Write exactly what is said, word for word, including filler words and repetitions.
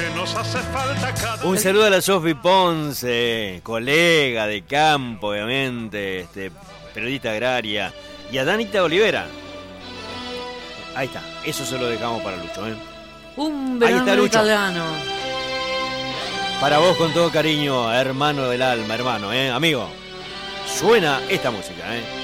que nos hace falta cada... Un saludo a la Sofi Ponce, colega de campo, obviamente, este, periodista agraria, y a Danita Olivera. Ahí está, eso se lo dejamos para Lucho, ¿eh? Un verano italiano. Para vos con todo cariño, hermano del alma, hermano, ¿eh? Amigo, suena esta música, ¿eh?